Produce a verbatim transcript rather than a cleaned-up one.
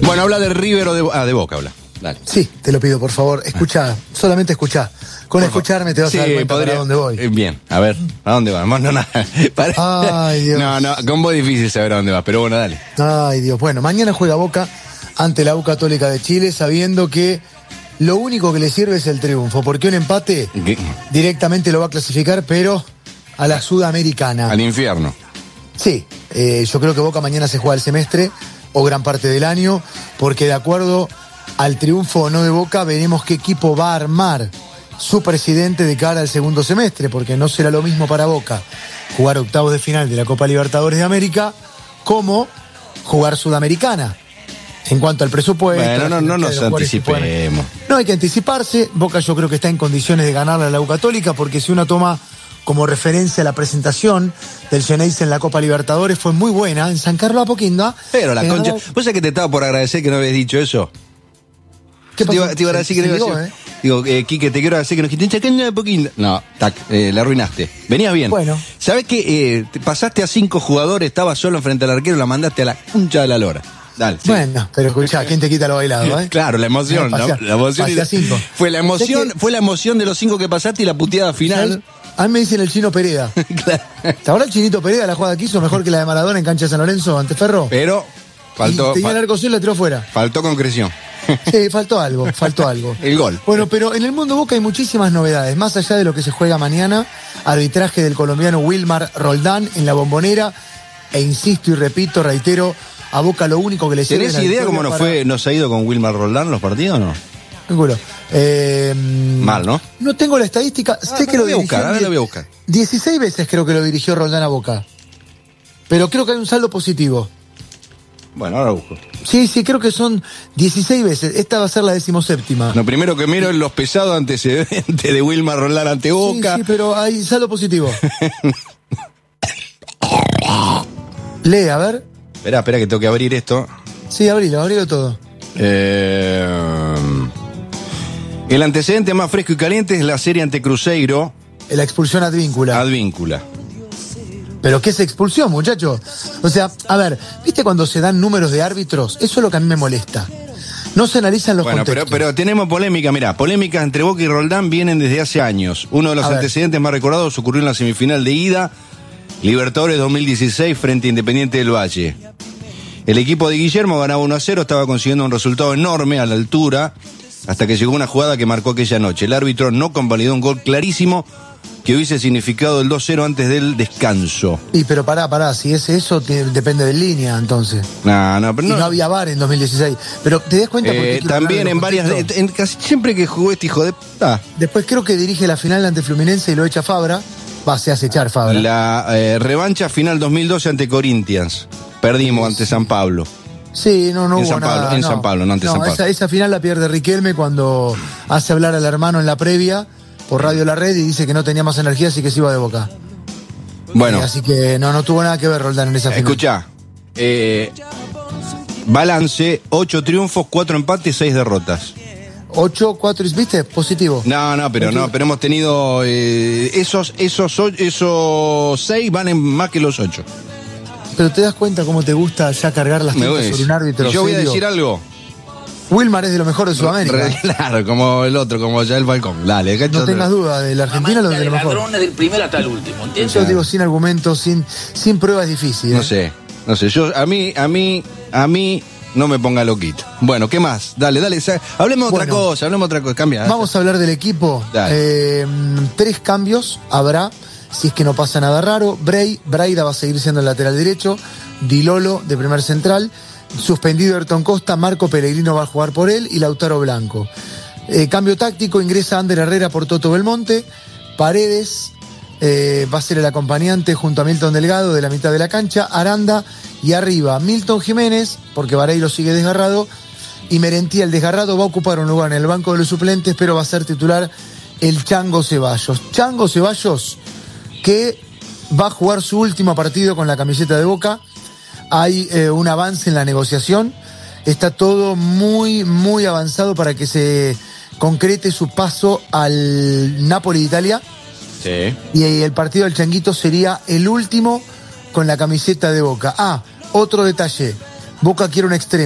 Bueno, habla de River o de, ah, de Boca, habla. Dale. Sí, te lo pido, por favor. Escuchá, solamente escuchá. Con por escucharme te vas sí, a dar cuenta podría, para dónde voy. Eh, bien, a ver, ¿a dónde vas? No, nada. Para... Ay, Dios. No, no, con vos es difícil saber a dónde vas, pero bueno, dale. Ay, Dios. Bueno, mañana juega Boca ante la U Católica de Chile, sabiendo que lo único que le sirve es el triunfo, porque un empate ¿Qué? directamente lo va a clasificar, pero a la Sudamericana. Al infierno. Sí, eh, yo creo que Boca mañana se juega el semestre o gran parte del año, porque de acuerdo al triunfo o no de Boca, veremos qué equipo va a armar su presidente de cara al segundo semestre, porque no será lo mismo para Boca jugar octavos de final de la Copa Libertadores de América como jugar Sudamericana. En cuanto al presupuesto... Bueno, no, no nos anticipemos. No hay que anticiparse. Boca yo creo que está en condiciones de ganarle a la U Católica, porque si uno toma como referencia la presentación del Xeneize en la Copa Libertadores, fue muy buena en San Carlos Apoquindo. Pero la concha... Ganó... ¿Vos sabés que te estaba por agradecer que no habías dicho eso? ¿Qué te, iba, te iba a decir que no iba a decir... Eh? Digo, eh, Quique, te quiero decir que no dijiste Chacaña Apoquindo. No, tac, eh, la arruinaste. Venías bien. Bueno. ¿Sabés que eh, te pasaste a cinco jugadores, estabas solo enfrente al arquero y la mandaste a la concha de la lora? Dale, sí. Bueno, pero escuchá, ¿quién te quita lo bailado, eh? Claro, la emoción, ¿no? La emoción, la, fue la emoción, fue la emoción de los cinco que pasaste y la puteada final. ¿Sabes? A mí me dicen el Chino Pereda. Claro. ¿Te acuerdas el Chinito Pereda, la jugada que hizo mejor que la de Maradona en cancha de San Lorenzo ante Ferro? Pero faltó. Y tenía el arco y la tiró fuera. Faltó concreción. Sí, faltó algo, faltó algo. El gol. Bueno, pero en el mundo Boca hay muchísimas novedades. Más allá de lo que se juega mañana, arbitraje del colombiano Wilmar Roldán en la Bombonera. E insisto y repito, reitero, a Boca lo único que le sirve. ¿Tenés idea cómo nos para... fue, nos ha ido con Wilmar Roldán los partidos o no? Seguro. Eh, Mal, ¿no? No tengo la estadística. Ah, sé que lo, voy a buscar, ahora lo voy a buscar. dieciséis veces creo que lo dirigió Roldán a Boca. Pero creo que hay un saldo positivo. Bueno, ahora busco. Sí, sí, creo que son dieciséis veces. Esta va a ser la decimoséptima. Lo primero que miro es los pesados antecedentes de Wilmar Roldán ante Boca. Sí, sí, pero hay saldo positivo. Lee, a ver. Espera, espera que tengo que abrir esto. Sí, abrilo, abrilo todo. Eh, el antecedente más fresco y caliente es la serie ante Cruzeiro. La expulsión advíncula. Advíncula. ¿Pero qué es expulsión, muchacho? O sea, a ver, ¿viste cuando se dan números de árbitros? Eso es lo que a mí me molesta. No se analizan los bueno, contextos. Pero, pero tenemos polémica, mirá, polémicas entre Boca y Roldán vienen desde hace años. Uno de los a antecedentes ver. más recordados ocurrió en la semifinal de ida, Libertadores dos mil dieciséis frente a Independiente del Valle. El equipo de Guillermo ganaba uno a cero, estaba consiguiendo un resultado enorme a la altura, hasta que llegó una jugada que marcó aquella noche. El árbitro no convalidó un gol clarísimo que hubiese significado el dos cero antes del descanso. Y pero pará, pará, si es eso, te, depende de línea, entonces. No, no, pero no. Y no había V A R en dos mil dieciséis. Pero te das cuenta eh, porque también en varias, de, en casi siempre que jugó este hijo de... Ah. Después creo que dirige la final ante Fluminense y lo echa Fabra. Va, se hace echar Fabra. La eh, revancha final dos mil doce ante Corinthians. Perdimos sí. ante San Pablo. Sí, no, no en hubo San Pablo, nada. En no. San Pablo, no ante no, San Pablo. Esa, esa final la pierde Riquelme cuando hace hablar al hermano en la previa por Radio La Red y dice que no tenía más energía, así que se iba de Boca. Bueno. Eh, así que no, no tuvo nada que ver Roldán en esa final. Escuchá, eh, balance, ocho triunfos, cuatro empates, seis derrotas. Ocho, cuatro, ¿viste? Positivo. No, no, pero no, pero hemos tenido eh, esos, esos, esos seis van en más que los ocho. Pero te das cuenta cómo te gusta ya cargar las tintas sobre un árbitro. Yo voy serio. a decir algo. Wilmar es de lo mejor de Sudamérica. Claro, como el otro, como ya el Falcón. Dale, no tengas duda, de la Argentina lo de lo mejor. Ladrones del primero hasta el último, ¿entiendes? Yo digo sin argumentos, sin, sin pruebas difíciles. No sé, no sé. Yo, a mí, a mí, a mí, no me ponga loquito. Bueno, ¿qué más? Dale, dale. Hablemos de bueno, otra cosa, hablemos de otra cosa. Cambia. Vamos a hablar del equipo. Eh, tres cambios habrá, si es que no pasa nada raro. Bray, Braida va a seguir siendo el lateral derecho. Di Lolo de primer central. Suspendido Ayrton Costa, Marco Pellegrino va a jugar por él y Lautaro Blanco. Eh, cambio táctico, ingresa Ander Herrera por Toto Belmonte. Paredes eh, va a ser el acompañante junto a Milton Delgado de la mitad de la cancha. Aranda y arriba Milton Jiménez, porque Vareiro sigue desgarrado. Y Merentía, el desgarrado, va a ocupar un lugar en el banco de los suplentes, pero va a ser titular el Chango Ceballos. Chango Ceballos, que va a jugar su último partido con la camiseta de Boca. Hay eh, un avance en la negociación. Está todo muy, muy avanzado para que se concrete su paso al Napoli de Italia. Sí. Y, y el partido del Changuito sería el último con la camiseta de Boca. Ah, otro detalle. Boca quiere un extremo.